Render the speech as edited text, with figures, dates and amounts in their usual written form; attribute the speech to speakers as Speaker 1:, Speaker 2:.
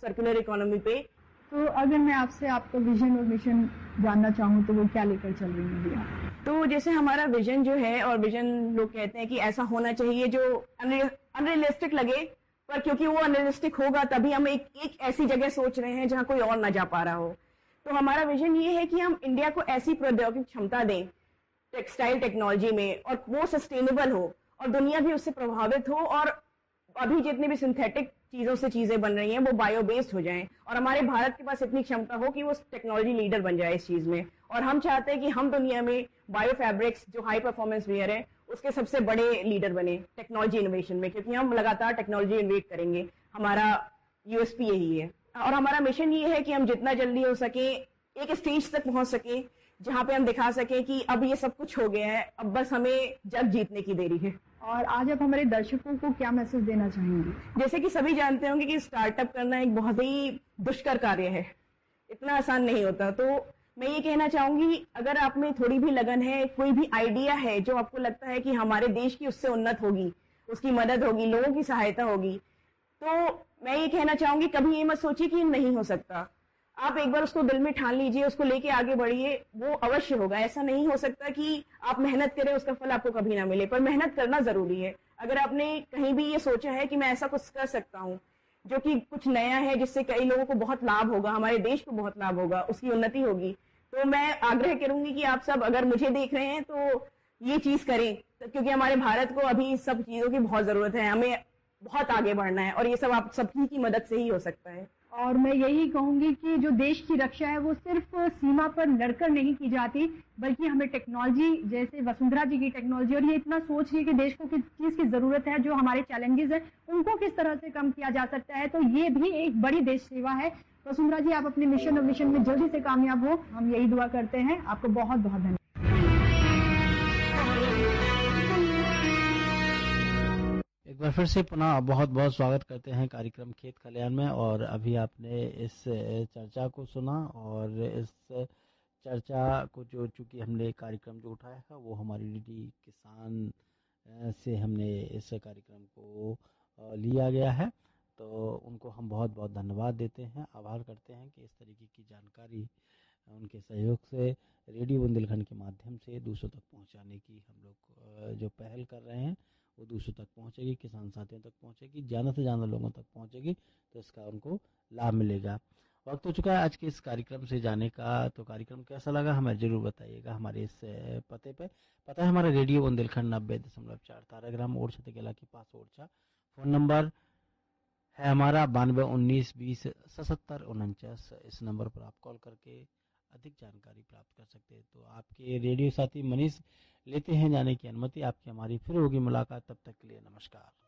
Speaker 1: Circular economy पे।
Speaker 2: तो अगर मैं आपसे आपका विजन और मिशन जानना चाहूँ तो वो क्या लेकर चल रही हैं भैया?
Speaker 1: तो जैसे हमारा विजन जो है, और विजन लोग कहते हैं कि ऐसा होना चाहिए जो अनरियलिस्टिक लगे, पर क्योंकि वो अनरियलिस्टिक होगा तभी हम एक ऐसी जगह सोच रहे हैं जहां कोई और ना जा पा रहा हो। तो हमारा विजन ये है कि हम इंडिया को ऐसी प्रौद्योगिक क्षमता दें टेक्सटाइल टेक्नोलॉजी में, और वो सस्टेनेबल हो और दुनिया भी उससे प्रभावित हो, और अभी जितनी भी सिंथेटिक चीजों से चीजें बन रही हैं वो बायो बेस्ड हो जाएं, और हमारे भारत के पास इतनी क्षमता हो कि वो टेक्नोलॉजी लीडर बन जाए इस चीज में। और हम चाहते हैं कि हम दुनिया में बायो फैब्रिक्स जो हाई परफॉर्मेंस वेयर है उसके सबसे बड़े लीडर बने टेक्नोलॉजी इनोवेशन में, क्योंकि हम लगातार टेक्नोलॉजी इनोवेट करेंगे। हमारा यूएसपी यही है, और हमारा मिशन ये है कि हम जितना जल्दी हो सके एक स्टेज तक पहुंच सके जहां पे हम दिखा सकें कि अब ये सब कुछ हो गया है, अब बस हमें जग जीतने की देरी है।
Speaker 2: और आज आप हमारे दर्शकों को क्या मैसेज देना चाहेंगे?
Speaker 1: जैसे कि सभी जानते होंगे कि स्टार्टअप करना एक बहुत ही दुष्कर कार्य है, इतना आसान नहीं होता। तो मैं ये कहना चाहूंगी, अगर आप में थोड़ी भी लगन है, कोई भी आइडिया है जो आपको लगता है कि हमारे देश की उससे उन्नत होगी, उसकी मदद होगी, लोगों की सहायता होगी, तो मैं ये कहना चाहूंगी कभी ये मत सोचिए कि नहीं हो सकता। आप एक बार उसको दिल में ठान लीजिए, उसको लेके आगे बढ़िए, वो अवश्य होगा। ऐसा नहीं हो सकता कि आप मेहनत करें उसका फल आपको कभी ना मिले, पर मेहनत करना जरूरी है। अगर आपने कहीं भी ये सोचा है कि मैं ऐसा कुछ कर सकता हूँ जो कि कुछ नया है, जिससे कई लोगों को बहुत लाभ होगा, हमारे देश को बहुत लाभ होगा, उसकी उन्नति होगी, तो मैं आग्रह करूंगी कि आप सब अगर मुझे देख रहे हैं तो ये चीज करें, क्योंकि हमारे भारत को अभी सब चीजों की बहुत जरूरत है, हमें बहुत आगे बढ़ना है, और ये सब आप सबकी की मदद से ही हो सकता है।
Speaker 2: और मैं यही कहूंगी कि जो देश की रक्षा है वो सिर्फ सीमा पर लड़कर नहीं की जाती, बल्कि हमें टेक्नोलॉजी, जैसे वसुंधरा जी की टेक्नोलॉजी, और ये इतना सोच रही है कि देश को किस चीज की जरूरत है, जो हमारे चैलेंजेस हैं उनको किस तरह से कम किया जा सकता है, तो ये भी एक बड़ी देश सेवा है। वसुंधरा जी, आप अपने मिशन और विजन में जल्दी से कामयाब हो, हम यही दुआ करते हैं। आपको बहुत बहुत धन्यवाद।
Speaker 3: एक बार फिर से पुनः बहुत बहुत स्वागत करते हैं कार्यक्रम खेत खलियान में। और अभी आपने इस चर्चा को सुना, और इस चर्चा को जो चूंकि हमने कार्यक्रम जो उठाया है वो हमारी डीडी किसान से हमने इस कार्यक्रम को लिया गया है, तो उनको हम बहुत बहुत धन्यवाद देते हैं, आभार करते हैं कि इस तरीके की जानकारी उनके सहयोग से रेडियो बुंदेलखंड के माध्यम से दूसरों तक पहुंचाने की हम लोग जो पहल कर रहे हैं वो दूसरों तक पहुंचेगी, किसान साथियों तक पहुंचेगी, ज़्यादा से ज़्यादा लोगों तक पहुंचेगी, तो इसका उनको लाभ मिलेगा। वक्त हो चुका है आज के इस कार्यक्रम से जाने का, तो कार्यक्रम कैसा लगा हमें जरूर बताइएगा। हमारे इस पते पे, पता है हमारा रेडियो बुंदेलखंड 90.4 ताराग्राम ओरछा तेकेला के पास ओरछा। फोन नंबर है हमारा 9219207749। इस नंबर पर आप कॉल करके अधिक जानकारी प्राप्त कर सकते हैं। तो आपके रेडियो साथी मनीष लेते हैं जाने की अनुमति। आपकी हमारी फिर होगी मुलाकात, तब तक के लिए नमस्कार।